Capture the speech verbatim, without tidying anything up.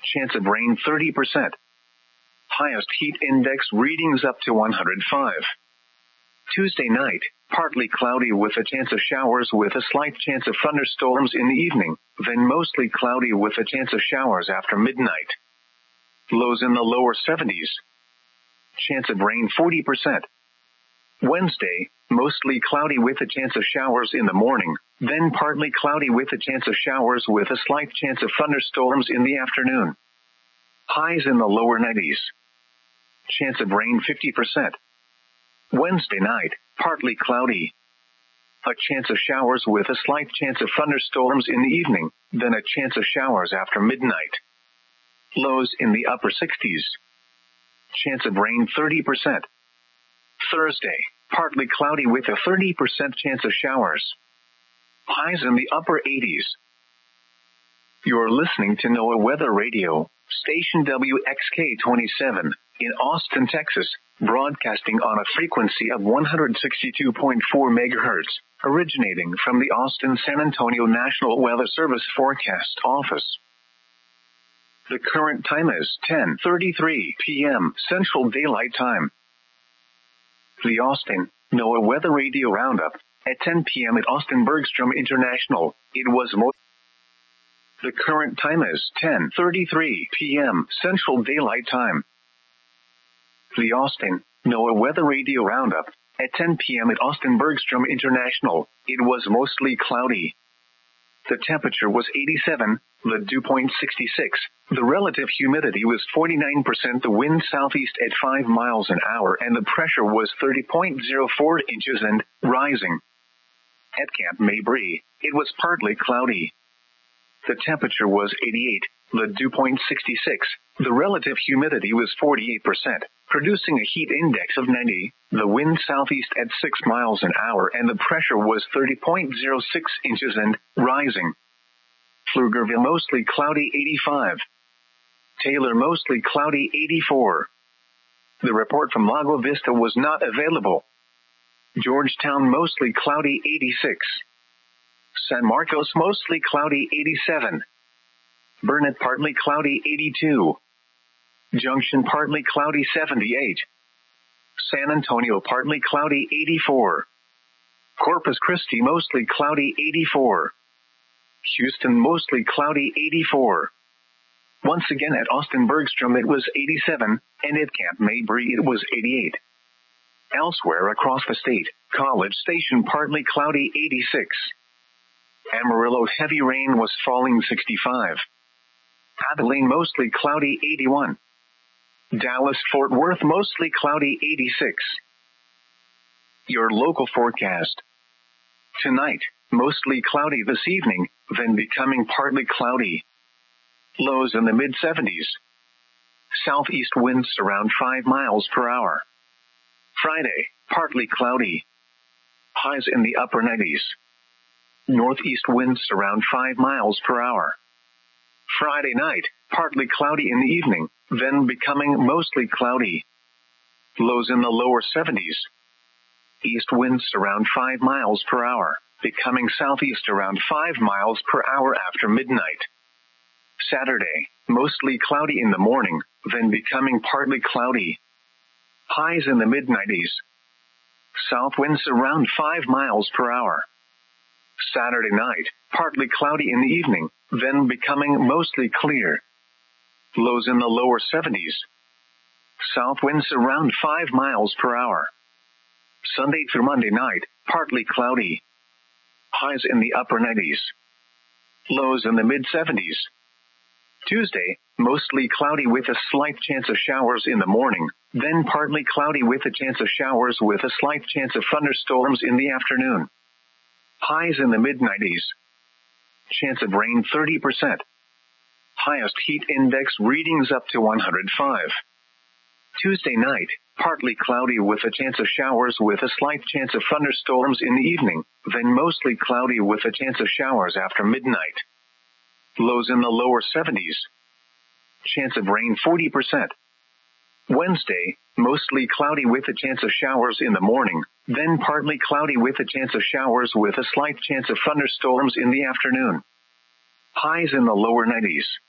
Chance of rain thirty percent. Highest heat index readings up to one hundred five. Tuesday night, partly cloudy with a chance of showers with a slight chance of thunderstorms in the evening, then mostly cloudy with a chance of showers after midnight. Lows in the lower seventies. Chance of rain forty percent. Wednesday, mostly cloudy with a chance of showers in the morning, then partly cloudy with a chance of showers with a slight chance of thunderstorms in the afternoon. Highs in the lower nineties. Chance of rain fifty percent. Wednesday night, partly cloudy. A chance of showers with a slight chance of thunderstorms in the evening, then a chance of showers after midnight. Lows in the upper sixties. Chance of rain thirty percent. Thursday, partly cloudy with a thirty percent chance of showers. Highs in the upper eighties. You're listening to NOAA Weather Radio, station W X K twenty-seven, in Austin, Texas, broadcasting on a frequency of one hundred sixty-two point four megahertz, originating from the Austin-San Antonio National Weather Service Forecast Office. The current time is ten thirty-three p.m. Central Daylight Time. The Austin NOAA Weather Radio Roundup at ten p.m. at Austin Bergstrom International. It was mo- The current time is ten thirty-three p.m. Central Daylight Time. The Austin NOAA Weather Radio Roundup at ten p.m. at Austin Bergstrom International. It was mostly cloudy. The temperature was eighty-seven, the dew point sixty-six, the relative humidity was forty-nine percent, the wind southeast at five miles an hour, and the pressure was thirty point zero four inches and rising. At Camp Mabry, it was partly cloudy. The temperature was eighty-eight, the dew point sixty-six, the relative humidity was forty-eight percent, producing a heat index of ninety, the wind southeast at six miles an hour, and the pressure was thirty point zero six inches and rising. Pflugerville mostly cloudy eighty-five. Taylor mostly cloudy eighty-four. The report from Lago Vista was not available. Georgetown mostly cloudy eighty-six. San Marcos mostly cloudy eighty-seven. Burnett partly cloudy eighty-two. Junction partly cloudy seventy-eight. San Antonio partly cloudy eighty-four. Corpus Christi mostly cloudy eighty-four. Houston mostly cloudy eighty-four. Once again at Austin Bergstrom it was eighty-seven, and at Camp Mabry it was eighty-eight. Elsewhere across the state, College Station partly cloudy eighty-six. Amarillo heavy rain was falling sixty-five. Abilene mostly cloudy eighty-one. Dallas-Fort Worth mostly cloudy eighty-six. Your local forecast. Tonight, mostly cloudy this evening, then becoming partly cloudy. Lows in the mid seventies. Southeast winds around five miles per hour. Friday, partly cloudy. Highs in the upper nineties. Northeast winds around five miles per hour. Friday night, partly cloudy in the evening, then becoming mostly cloudy. Lows in the lower seventies. East winds around five miles per hour, becoming southeast around five miles per hour after midnight. Saturday, mostly cloudy in the morning, then becoming partly cloudy. Highs in the mid nineties. South winds around five miles per hour. Saturday night, partly cloudy in the evening, then becoming mostly clear. Lows in the lower seventies. South winds around five miles per hour. Sunday through Monday night, partly cloudy. Highs in the upper nineties. Lows in the mid seventies. Tuesday, mostly cloudy with a slight chance of showers in the morning, then partly cloudy with a chance of showers with a slight chance of thunderstorms in the afternoon. Highs in the mid nineties. Chance of rain thirty percent. Highest heat index readings up to one hundred five. Tuesday night, partly cloudy with a chance of showers with a slight chance of thunderstorms in the evening, then mostly cloudy with a chance of showers after midnight. Lows in the lower seventies. Chance of rain forty percent. Wednesday, mostly cloudy with a chance of showers in the morning, then partly cloudy with a chance of showers with a slight chance of thunderstorms in the afternoon. Highs in the lower nineties.